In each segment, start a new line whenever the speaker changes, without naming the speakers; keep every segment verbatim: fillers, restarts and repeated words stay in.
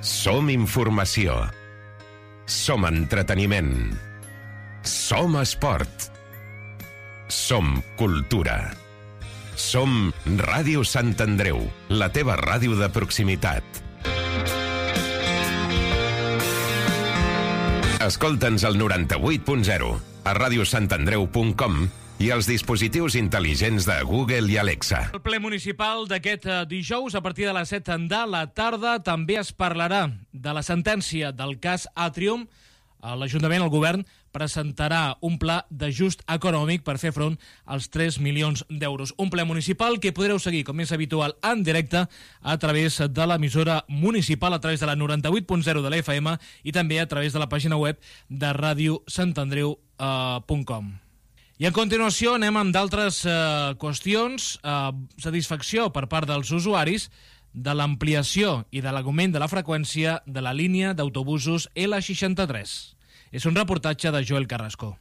Som informació. Som entreteniment. Som esport. Som cultura. Som Ràdio Sant Andreu, la teva ràdio de proximitat. Escolta'ns al noranta-vuit punt zero, a radiosantandreu punt com i als dispositius intel·ligents de Google i Alexa.
El ple municipal d'aquest dijous, a partir de les set de la tarda, també es parlarà de la sentència del cas Atrium. L'Ajuntament, el govern, presentarà un pla d'ajust econòmic per fer front als tres milions d'euros. Un ple municipal que podreu seguir, com és habitual, en directe a través de l'emissora municipal, a través de la noranta-vuit punt zero de la F M i també a través de la pàgina web de ràdio sant andreu punt com. I a continuació anem amb d'altres eh, qüestions. Eh, satisfacció per part dels usuaris de l'ampliació i de l'augment de la freqüència de la línia d'autobusos L seixanta-tres. És un reportatge de Joel Carrasco.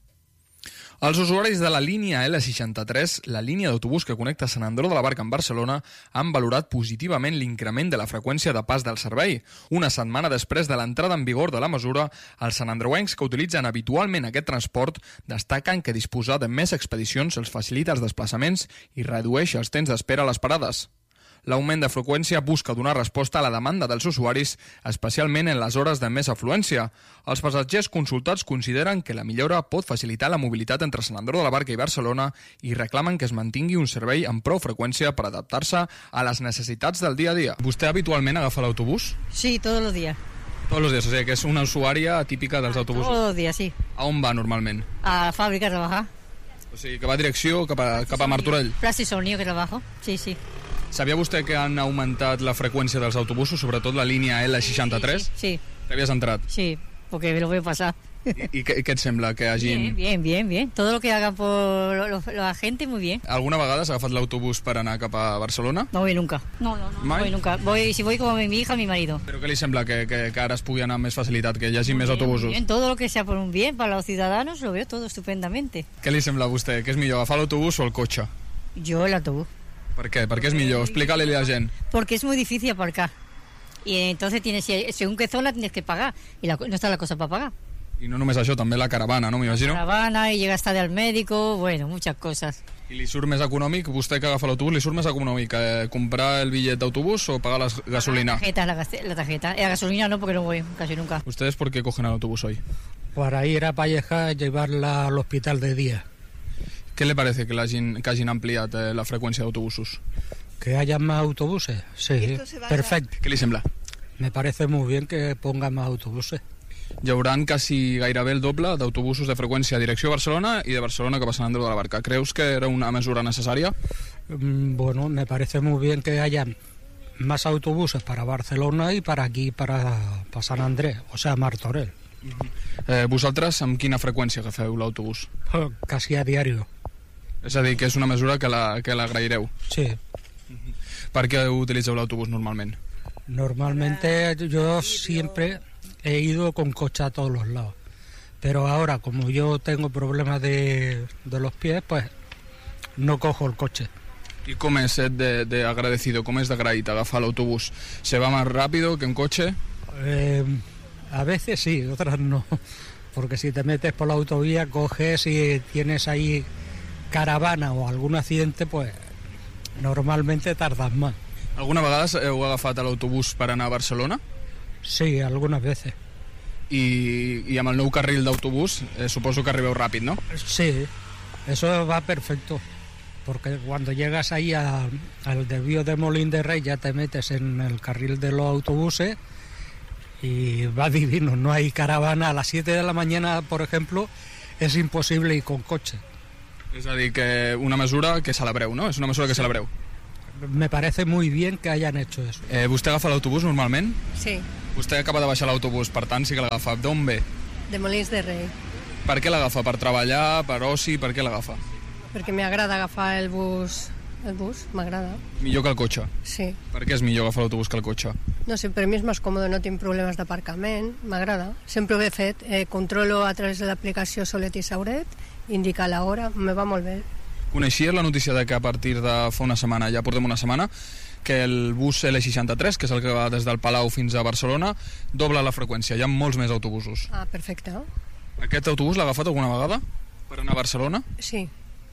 Els usuaris de la línia L seixanta-tres, la línia d'autobús que connecta Sant Andreu de la Barca amb Barcelona, han valorat positivament l'increment de la freqüència de pas del servei. Una setmana després de l'entrada en vigor de la mesura, els santandreuencs que utilitzen habitualment aquest transport destaquen que disposar de més expedicions els facilita els desplaçaments i redueix els temps d'espera a les parades. L'augment de freqüència busca donar resposta a la demanda dels usuaris, especialment en les hores de més afluència. Els passatgers consultats consideren que la millora pot facilitar la mobilitat entre Sant Andreu de la Barca i Barcelona i reclamen que es mantingui un servei amb prou freqüència per adaptar-se a les necessitats del dia a dia. ¿Vostè habitualment agafa l'autobús?
Sí, todos los días.
Todos los días, o sea que es una usuària típica dels autobusos.
Todos los días, sí.
A on va normalment?
A la fábrica a trabajar.
O sigui, que va a direcció cap a, cap a Martorell.
Plaza y Solnillo que trabajo, sí, sí.
Sabia vostè que han augmentat la freqüència dels autobusos, sobretot la línia L seixanta-tres?
Sí, sí.
Te havies entrat?
Sí, porque me lo veo pasar.
I, i què, què et sembla que hagin...
Bien, bien, bien, bien. Todo lo que hagan por lo, lo, la gente, muy bien.
Alguna vegada has agafat l'autobús per anar cap a Barcelona?
No voy nunca. No, no, no.
Mai?
No voy nunca. Voy, si voy como mi hija, mi marido.
Però què li sembla que, que, que ara es pugui anar amb més facilitat, que hi hagi
Muy
més
bien,
autobusos?
muy bien. Todo lo que sea por un bien para los ciudadanos, lo veo todo estupendamente.
Què li sembla a vostè? Què és millor, agafar l'autobús o el cotxe?
Yo el autobús.
Per què? Per què és millor? Explica-li a la gent.
Porque es muy difícil aparcar. Y entonces tienes, según qué zona tienes que pagar. Y la, no está la cosa para pagar.
I no només això, també la caravana, no? M'imagino.
Caravana y llegas tarde al médico, bueno, muchas cosas.
I li surt més econòmic, vostè que agafa l'autobús, li surt més econòmic eh, comprar el bitllet d'autobús o pagar la gasolina?
La tarjeta, la, la tarjeta. La gasolina no, porque no voy casi nunca.
¿Ustedes por qué cogen el autobús hoy?
Para ir a Palleja, llevarla al hospital de día.
¿Qué le parece que, hagin, que hagin ampliat eh, la freqüència d'autobusos?
¿Que haya más autobuses? Sí, perfecto.
Què li sembla?
Me parece muy bien que pongan más autobuses.
Hi haurà quasi gairebé el doble d'autobusos de freqüència a direcció a Barcelona i de Barcelona cap a Sant Andreu de la Barca. ¿Creus que era una mesura necessària?
Mm, Bueno, me parece muy bien que haya más autobuses para Barcelona y para aquí, para, para San Andrés, o sea, Martorell.
Eh, vosaltres amb quina freqüència agafeu l'autobús?
Casi a diario.
És a dir, que és una mesura que la, que l'agraireu.
Sí.
Per què utilitzeu l'autobús normalment?
Normalmente yo siempre he ido con coche a todos los lados. Pero ahora, como yo tengo problemas de, de los pies, pues no cojo el coche.
I com és de, de agradecido, com és d'agraït agafar l'autobús? ¿Se va más rápido que en coche?
Eh, a veces sí, otras no. Porque si te metes por la autovía, coges y tienes ahí caravana o algún accidente, pues normalmente tardas más.
Alguna vegada heu agafat l'autobús per anar a Barcelona?
Sí, algunas veces.
I, i amb el nou carril d'autobús eh, suposo que arribeu ràpid, no?
Sí, eso va perfecto. Porque cuando llegas ahí a, al desvío de Molín de Rey ya te metes en el carril de los autobuses y va divino. No hay caravana a las siete de la mañana, por ejemplo, es imposible ir con coche.
És a dir, que una mesura que celebreu, no? És una mesura que
Sí.
celebreu.
Me parece muy bien que hayan hecho eso.
Eh, vostè agafa l'autobús normalment?
Sí,
Vostè acaba de baixar l'autobús, per tant sí que l'agafa. D'on ve?
de Molins de Rei,
Per què l'agafa? Per treballar, per oci, per què l'agafa?
perquè m'agrada agafar el bus, el bus, m'agrada,
Millor que el cotxe.
sí.
Per què és millor agafar l'autobús que el cotxe?
No sé, per mi és més còmode, no tinc problemes d'aparcament, m'agrada. Sempre ho he fet, eh, controlo a través de l'aplicació Solet i Sauret, indica l'hora, me va molt bé.
Coneixies la notícia de que a partir de fa una setmana, ja portem una setmana, que el bus L seixanta-tres, que és el que va des del Palau fins a Barcelona, dobla la freqüència, hi ha molts més autobusos.
Ah, perfecte.
Aquest autobús l'ha agafat alguna vegada per anar a Barcelona?
Sí,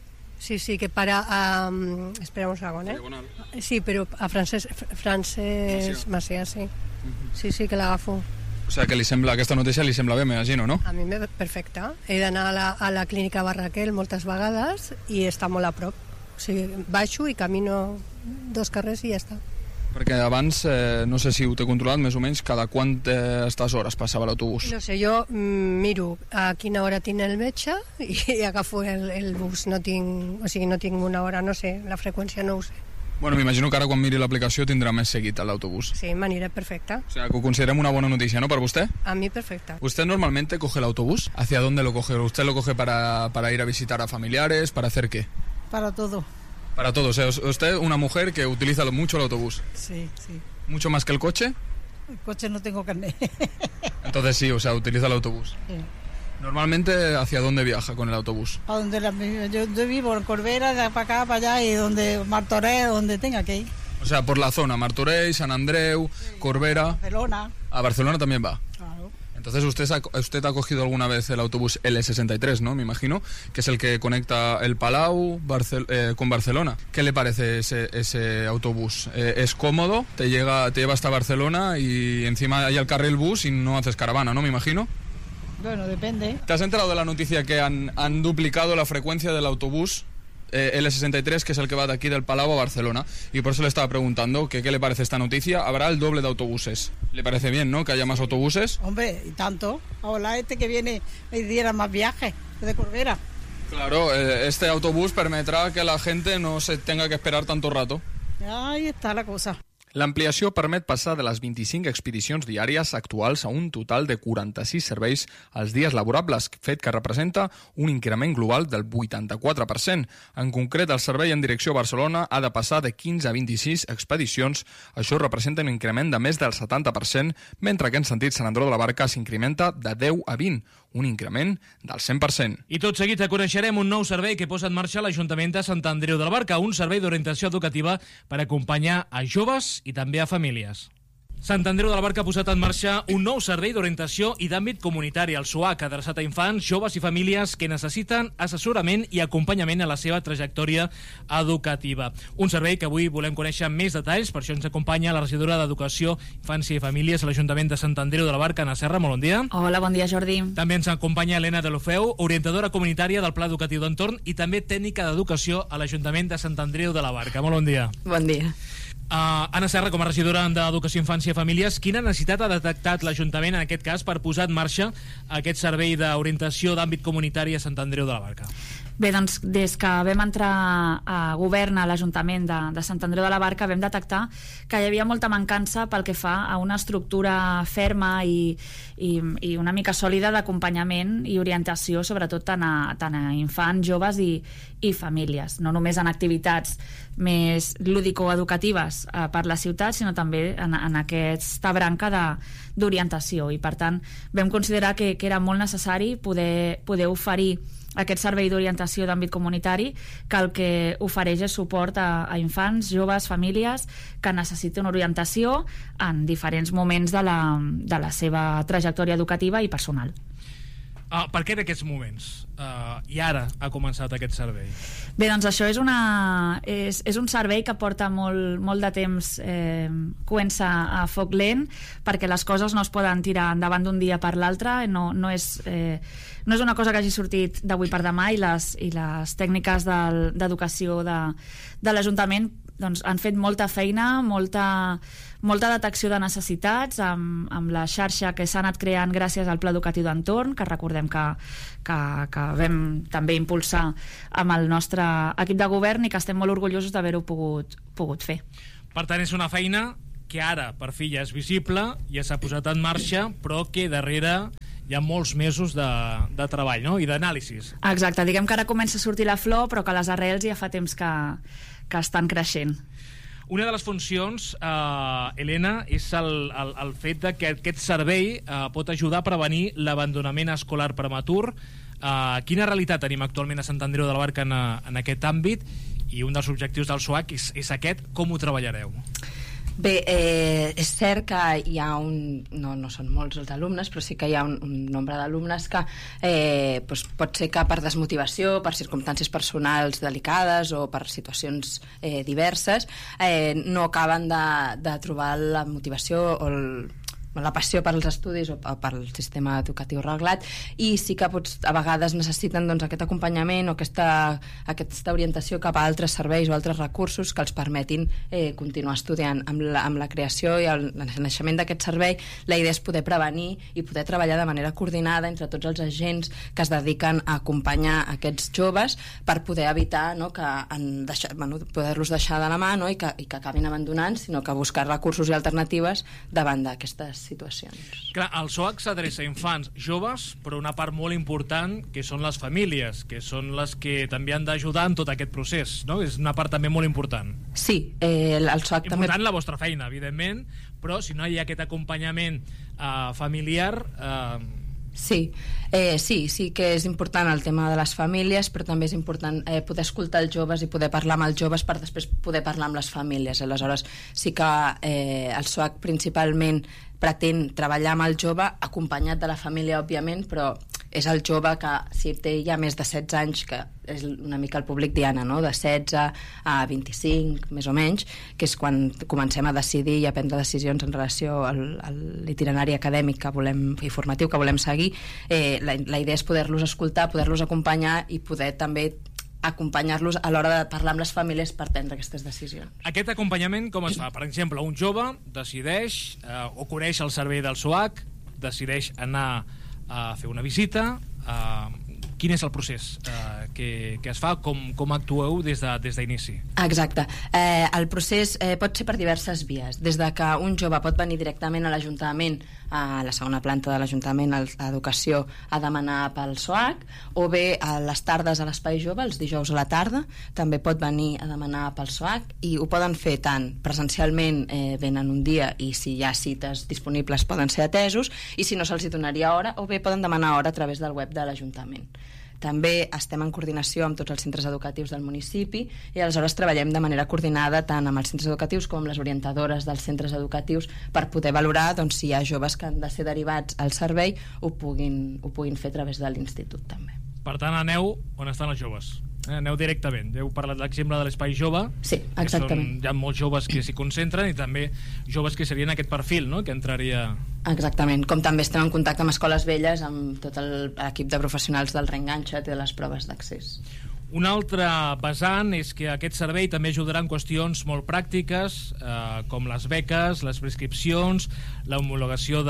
sí, sí, que para a... Um, espera un segon, eh? Sí, però a Francesc, Francesc Macià, sí. Sí, sí, que l'agafo.
O sigui que li sembla, aquesta notícia li sembla bé, m'imagino, no?
A mi me perfecte. He d'anar a, la, a la clínica Barraquel moltes vegades i està molt a prop. O sigui, baixo i camino dos carrers i ja està.
Perquè abans, eh, no sé si ho té controlat, més o menys, cada quantes hores passava l'autobús?
No sé, jo mm, miro a quina hora tinc el metge i, i agafo el, el bus. No tinc, o sigui, no tinc una hora, no sé, la freqüència no ho sé.
Bueno, m'imagino que ara quan miri l'aplicació tindrà més seguit l'autobús.
Sí, m'aniré perfecte.
O sea, que ho considerem una bona noticia, ¿no? ¿Para usted?
A mí perfecta.
¿Usted normalmente coge el autobús? ¿Hacia dónde lo coge? ¿Usted lo coge para, para ir a visitar a familiares? ¿Para hacer qué?
Para todo.
Para todo. O sea, usted es una mujer que utiliza mucho el autobús.
Sí, sí.
¿Mucho más que el coche?
El coche no tengo carnet.
Entonces sí, o sea, utiliza el autobús.
Sí.
Normalmente, ¿hacia dónde viaja con el autobús?
A donde la, yo, yo vivo en Corbera, de para acá, para allá, y donde Martorell, donde tenga que ir.
O sea, por la zona, Martorell, Sant Andreu, sí. Corbera...
Barcelona.
A Barcelona también va.
Claro.
Entonces usted ha, usted ha cogido alguna vez el autobús L sesenta y tres, ¿no? Me imagino, que es el que conecta el Palau Barcel eh, con Barcelona. ¿Qué le parece ese, ese autobús? Eh, ¿Es cómodo? Te, llega, te lleva hasta Barcelona y encima hay el carril bus y no haces caravana, ¿no? Me imagino.
Bueno, depende.
¿Te has enterado de la noticia que han, han duplicado la frecuencia del autobús eh, L sesenta y tres, que es el que va de aquí del Palau a Barcelona? Y por eso le estaba preguntando que qué le parece esta noticia. Habrá el doble de autobuses. ¿Le parece bien, no? Que haya más autobuses.
Hombre, y tanto. Ojalá este que viene me diera más viajes de Corbera.
Claro, eh, este autobús permetrá que la gente no se tenga que esperar tanto rato.
Ahí está la cosa.
L'ampliació permet passar de les vint-i-cinc expedicions diàries actuals a un total de quaranta-sis serveis als dies laborables, fet que representa un increment global del vuitanta-quatre per cent. En concret, el servei en direcció a Barcelona ha de passar de quinze a vint-i-sis expedicions. Això representa un increment de més del setanta per cent, mentre que en sentit Sant Andreu de la Barca s'incrementa de deu a vint, un increment del cent per cent.
I tot seguit coneixerem un nou servei que posa en marxa l'Ajuntament de Sant Andreu de la Barca, un servei d'orientació educativa per acompanyar a joves i també a famílies. Sant Andreu de la Barca ha posat en marxa un nou servei d'orientació i d'àmbit comunitari, el S U A C, adreçat a infants, joves i famílies que necessiten assessorament i acompanyament a la seva trajectòria educativa. Un servei que avui volem conèixer més detalls, per això ens acompanya la regidora d'Educació, Infància i Famílies a l'Ajuntament de Sant Andreu de la Barca, Anna Serra, molt bon dia.
Hola, bon dia, Jordi.
També ens acompanya Helena de l'Ofeu, orientadora comunitària del Pla Educatiu d'Entorn i també tècnica d'Educació a l'Ajuntament de Sant Andreu de la Barca. Molt bon dia.
Bon dia.
Uh, Anna Serra, com a regidora d'Educació, Infància i Famílies, quina necessitat ha detectat l'Ajuntament en aquest cas per posar en marxa aquest servei d'orientació d'àmbit comunitari a Sant Andreu de la Barca?
Bé, doncs, des que vam entrar a govern a l'Ajuntament de, de Sant Andreu de la Barca vam detectar que hi havia molta mancança pel que fa a una estructura ferma i, i, i una mica sòlida d'acompanyament i orientació, sobretot tant a, tant a infants, joves i, i famílies. No només en activitats més lúdico-educatives eh, per la ciutat, sinó també en, en aquesta branca de, d'orientació. I, per tant, vam considerar que, que era molt necessari poder, poder oferir aquest servei d'orientació d'àmbit comunitari, que el que ofereix és suport a, a infants, joves, famílies que necessiten orientació en diferents moments de la, de la seva trajectòria educativa i personal.
Uh, per què en aquests moments? Uh, I ara ha començat aquest servei?
Bé, doncs això és, una, és, és un servei que porta molt, molt de temps eh, comença a foc lent, perquè les coses no es poden tirar endavant d'un dia per l'altre, no, no, és, eh, no és una cosa que hagi sortit d'avui per demà, i les, i les tècniques del, d'educació de, de l'Ajuntament doncs, han fet molta feina, molta, molta detecció de necessitats amb, amb la xarxa que s'ha anat creant gràcies al Pla Educatiu d'Entorn, que recordem que, que, que vam també impulsar amb el nostre equip de govern i que estem molt orgullosos d'haver-ho pogut, pogut fer.
Per tant, és una feina que ara per fi ja és visible, ja s'ha posat en marxa, però que darrere hi ha molts mesos de, de treball, no? I d'anàlisis.
Exacte, diguem que ara comença a sortir la flor, però que les arrels ja fa temps que, que estan creixent.
Una de les funcions, eh, Helena, és el, el, el fet de que aquest servei eh, pot ajudar a prevenir l'abandonament escolar prematur. Eh, quina realitat tenim actualment a Sant Andreu de la Barca en, en aquest àmbit i un dels objectius del S O A C és, és aquest. Com ho treballareu?
Bé, eh, és cert que hi ha un... No, no són molts els alumnes, però sí que hi ha un, un nombre d'alumnes que eh, doncs pot ser que per desmotivació, per circumstàncies personals delicades o per situacions eh, diverses, eh, no acaben de, de trobar la motivació o el, la passió per als estudis o per al sistema educatiu reglat, i sí que pots, a vegades necessiten doncs, aquest acompanyament o aquesta, aquesta orientació cap a altres serveis o altres recursos que els permetin eh, continuar estudiant. Amb la, amb la creació i el naixement d'aquest servei, la idea és poder prevenir i poder treballar de manera coordinada entre tots els agents que es dediquen a acompanyar aquests joves per poder evitar, no, que en deixar, bueno, poder-los deixar de la mà, no, i, que, i que acabin abandonant, sinó que buscar recursos i alternatives davant d'aquestes situacions.
Clar, el S O A C s'adreça a infants, joves, però una part molt important que són les famílies, que són les que també han d'ajudar en tot aquest procés, no? És una part també molt important.
Sí, eh, el S O A C
important
també...
Important la vostra feina, evidentment, però si no hi ha aquest acompanyament eh, familiar... Eh...
Sí, eh, sí, sí que és important el tema de les famílies, però també és important eh, poder escoltar els joves i poder parlar amb els joves per després poder parlar amb les famílies. Aleshores, sí que eh, el S O A C principalment pretén treballar amb el jove acompanyat de la família, òbviament, però és el jove que, si té ja més de setze anys, que és una mica el públic diana, no? De setze a vint-i-cinc, més o menys, que és quan comencem a decidir i a prendre decisions en relació al, a l'itinerari acadèmic que volem, i formatiu que volem seguir. Eh, la, la idea és poder-los escoltar, poder-los acompanyar i poder també acompanyar-los a l'hora de parlar amb les famílies per prendre aquestes decisions.
Aquest acompanyament com es fa? Per exemple, un jove decideix eh, o coneix el servei del S O A C, decideix anar a fer una visita. Eh, quin és el procés eh, que, que es fa? Com, com actueu des de, des d'inici?
Exacte. Eh, el procés eh, pot ser per diverses vies. Des de que un jove pot venir directament a l'Ajuntament, a la segona planta de l'Ajuntament, a Educació, a demanar pel S O A C, o bé a les tardes a l'Espai Jove, els dijous a la tarda, també pot venir a demanar pel S O A C, i ho poden fer tant presencialment, eh, venen un dia, i si hi ha cites disponibles poden ser atesos, i si no se'ls donaria hora, o bé poden demanar hora a través del web de l'Ajuntament. També estem en coordinació amb tots els centres educatius del municipi i aleshores treballem de manera coordinada tant amb els centres educatius com amb les orientadores dels centres educatius per poder valorar, doncs, si hi ha joves que han de ser derivats al servei ho puguin, ho puguin fer a través de l'institut també.
Per tant, aneu on estan els joves. Eh, aneu directament. Heu parlat l'exemple de l'Espai Jove.
Sí, exactament.
Són, hi ha molts joves que s'hi concentren i també joves que serien aquest perfil, no?, que entraria...
Exactament, com també estem en contacte amb escoles velles, amb tot l'equip de professionals del reenganxat i de les proves d'accés.
Un altre vessant és que aquest servei també ajudarà en qüestions molt pràctiques, eh, com les beques, les prescripcions, l'homologació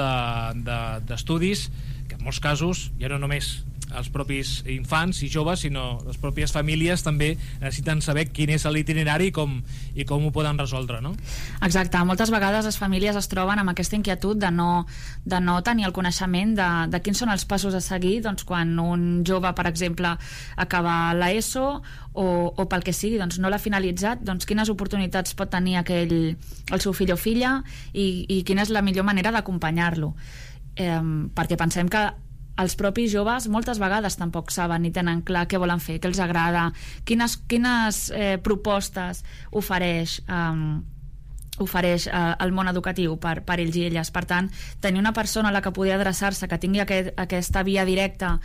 d'estudis, de, de, que en molts casos ja no només els propis infants i joves, sinó les pròpies famílies també necessiten saber quin és l'itinerari i com, i com ho poden resoldre, no?
Exacte, moltes vegades les famílies es troben amb aquesta inquietud de no, de no tenir el coneixement de, de quins són els passos a seguir, doncs, quan un jove, per exemple, acaba l'ESO o, o pel que sigui, doncs no l'ha finalitzat, doncs quines oportunitats pot tenir aquell, el seu fill o filla i, i quina és la millor manera d'acompanyar-lo. Eh, perquè pensem que els propis joves moltes vegades tampoc saben ni tenen clar què volen fer, què els agrada, quines, quines eh, propostes ofereix, um, ofereix uh, el món educatiu per, per ells i elles. Per tant, tenir una persona a la que poder adreçar-se, que tingui aquest, aquesta via directa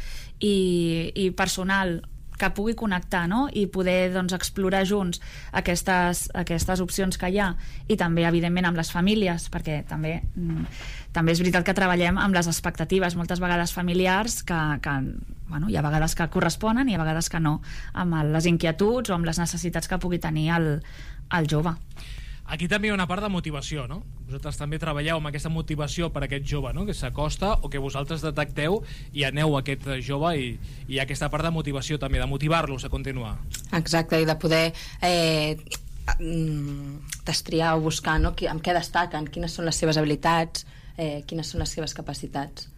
i, i personal que pugui connectar, no?, i poder, doncs, explorar junts aquestes, aquestes opcions que hi ha, i també evidentment amb les famílies, perquè també mm, també és veritat que treballem amb les expectatives moltes vegades familiars que, que bueno, hi ha vegades que corresponen i hi ha vegades que no, amb les inquietuds o amb les necessitats que pugui tenir el, el jove.
Aquí també hi ha una part de motivació, no? Vosaltres també treballeu amb aquesta motivació per a aquest jove, no?, que s'acosta o que vosaltres detecteu i aneu a aquest jove i, i hi ha aquesta part de motivació també, de motivar-los a continuar.
Exacte, i de poder eh, destriar o buscar, no?, amb què destaquen, quines són les seves habilitats, eh, quines són les seves capacitats.